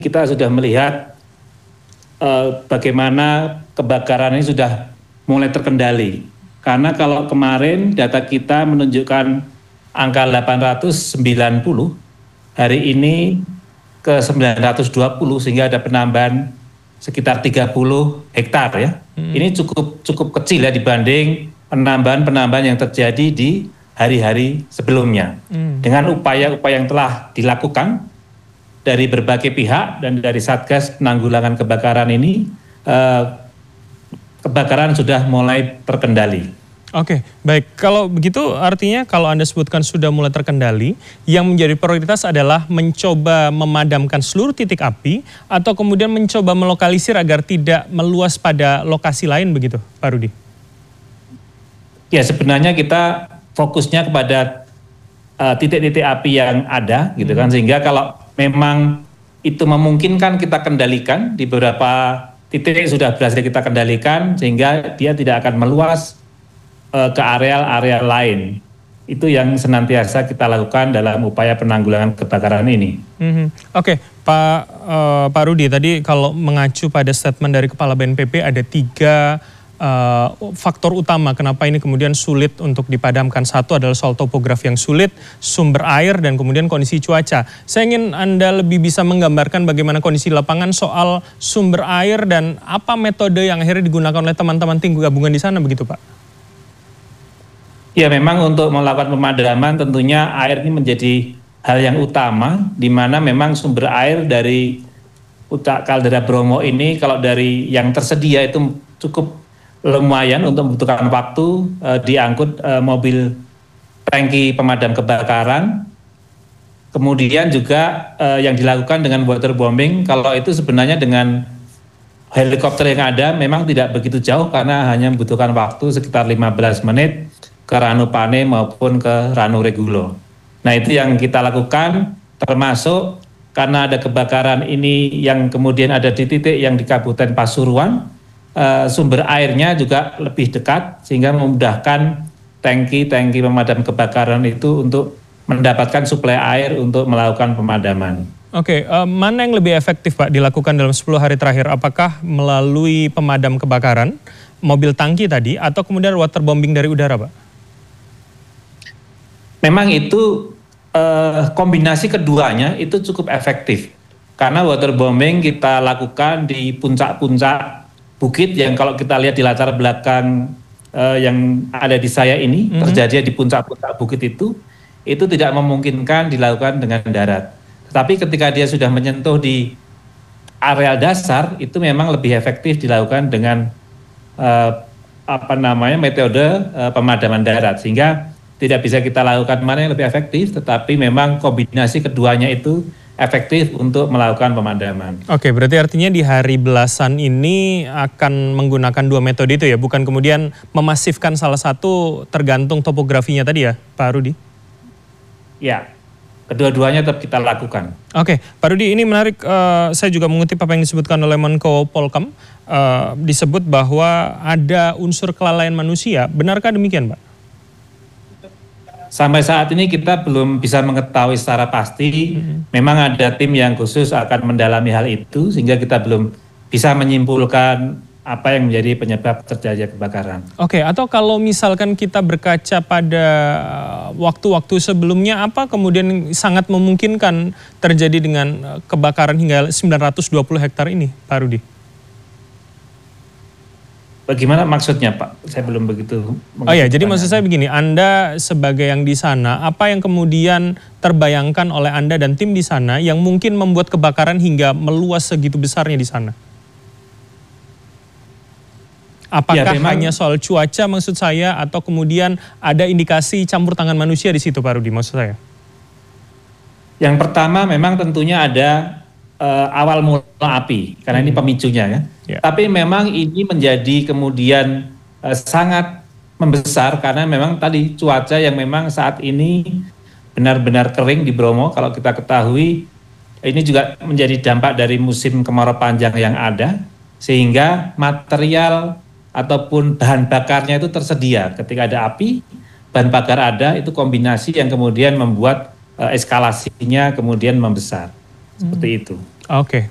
kita sudah melihat bagaimana kebakaran ini sudah mulai terkendali. Karena kalau kemarin data kita menunjukkan angka 890, hari ini ke 920 sehingga ada penambahan sekitar 30 hektar ya. Ini cukup kecil ya dibanding penambahan yang terjadi di hari-hari sebelumnya. Dengan upaya-upaya yang telah dilakukan dari berbagai pihak dan dari Satgas Penanggulangan Kebakaran ini, kebakaran sudah mulai terkendali. Oke, baik. Kalau begitu artinya kalau Anda sebutkan sudah mulai terkendali, yang menjadi prioritas adalah mencoba memadamkan seluruh titik api atau kemudian mencoba melokalisir agar tidak meluas pada lokasi lain begitu, Pak Rudi? Ya, sebenarnya kita fokusnya kepada titik-titik api yang ada gitu kan, sehingga kalau memang itu memungkinkan kita kendalikan di beberapa titik sudah berhasil kita kendalikan sehingga dia tidak akan meluas ke area-area lain. Itu yang senantiasa kita lakukan dalam upaya penanggulangan kebakaran ini. Oke, Pak Rudi, tadi kalau mengacu pada statement dari Kepala BNPB ada 3 faktor utama kenapa ini kemudian sulit untuk dipadamkan. Satu adalah soal topografi yang sulit, sumber air, dan kemudian kondisi cuaca. Saya ingin Anda lebih bisa menggambarkan bagaimana kondisi lapangan soal sumber air dan apa metode yang akhirnya digunakan oleh teman-teman tim gabungan di sana begitu, Pak? Ya, memang untuk melakukan pemadaman tentunya air ini menjadi hal yang utama, di mana memang sumber air dari Puncak Kaldera Bromo ini kalau dari yang tersedia itu cukup lumayan untuk membutuhkan waktu diangkut mobil tangki pemadam kebakaran. Kemudian juga yang dilakukan dengan waterbombing, kalau itu sebenarnya dengan helikopter yang ada memang tidak begitu jauh karena hanya membutuhkan waktu sekitar 15 menit ke Ranupane maupun ke Ranu Regulo. Nah, itu yang kita lakukan, termasuk karena ada kebakaran ini yang kemudian ada di titik yang di Kabupaten Pasuruan, sumber airnya juga lebih dekat sehingga memudahkan tangki-tangki pemadam kebakaran itu untuk mendapatkan suplai air untuk melakukan pemadaman. Oke, mana yang lebih efektif Pak dilakukan dalam 10 hari terakhir? Apakah melalui pemadam kebakaran, mobil tangki tadi, atau kemudian waterbombing dari udara Pak? Memang itu kombinasi keduanya itu cukup efektif. Karena waterbombing kita lakukan di puncak-puncak bukit yang kalau kita lihat di latar belakang yang ada di saya ini, terjadi di puncak-puncak bukit itu tidak memungkinkan dilakukan dengan darat. Tetapi ketika dia sudah menyentuh di areal dasar, itu memang lebih efektif dilakukan dengan metode pemadaman darat, sehingga tidak bisa kita lakukan mana yang lebih efektif, tetapi memang kombinasi keduanya itu efektif untuk melakukan pemadaman. Oke, berarti artinya di hari belasan ini akan menggunakan 2 metode itu ya, bukan kemudian memasifkan salah satu tergantung topografinya tadi ya, Pak Rudi? Ya, kedua-duanya tetap kita lakukan. Oke, Pak Rudi, ini menarik, saya juga mengutip apa yang disebutkan oleh Menko Polkam, disebut bahwa ada unsur kelalaian manusia, benarkah demikian Pak? Sampai saat ini kita belum bisa mengetahui secara pasti, memang ada tim yang khusus akan mendalami hal itu, sehingga kita belum bisa menyimpulkan apa yang menjadi penyebab terjadinya kebakaran. Oke, atau kalau misalkan kita berkaca pada waktu-waktu sebelumnya, apa kemudian sangat memungkinkan terjadi dengan kebakaran hingga 920 hektar ini, Pak Rudi? Bagaimana maksudnya Pak? Saya belum begitu. Oh ya, jadi maksud saya begini, Anda sebagai yang di sana, apa yang kemudian terbayangkan oleh Anda dan tim di sana yang mungkin membuat kebakaran hingga meluas segitu besarnya di sana? Apakah hanya soal cuaca maksud saya, atau kemudian ada indikasi campur tangan manusia di situ Pak Rudi maksud saya? Yang pertama memang tentunya ada awal mula api, karena ini pemicunya ya. Tapi memang ini menjadi kemudian sangat membesar karena memang tadi cuaca yang memang saat ini benar-benar kering di Bromo. Kalau kita ketahui ini juga menjadi dampak dari musim kemarau panjang yang ada, sehingga material ataupun bahan bakarnya itu tersedia. Ketika ada api, bahan bakar ada, itu kombinasi yang kemudian membuat eskalasinya kemudian membesar. Seperti itu. Oke.